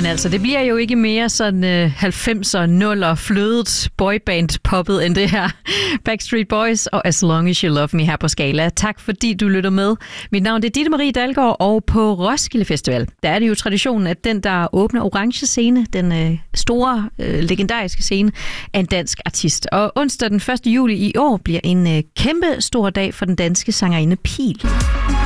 altså, det bliver jo ikke mere sådan 90'er, 0'er, flødet boyband poppet end det her. Backstreet Boys og As Long As You Love Me her på Skala. Tak fordi du lytter med. Mit navn er Ditte Marie Dalgaard, og på Roskilde Festival, der er det jo traditionen, at den, der åbner Orange Scene, den store, legendariske scene, er en dansk artist. Og onsdag den 1. juli i år bliver en kæmpe stor dag for den danske sangerinde Pihl.